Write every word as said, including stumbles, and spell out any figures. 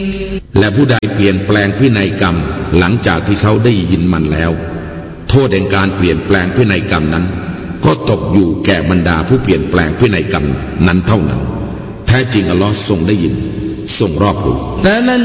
และผู้ใดเปลี่ยนแปลงพินัยกรรมหลังจากที่เขาได้ยินมันแล้วโทษแห่งการเปลี่ยนแปลงพินัยกรรมนั้นก็ตกอยู่แก่บรรดาผู้เปลี่ยนแปลงพินัยกรรมนั้นเท่านั้นแท้จริงอัลลอฮ์ทรงได้ยินทรงรอบรู้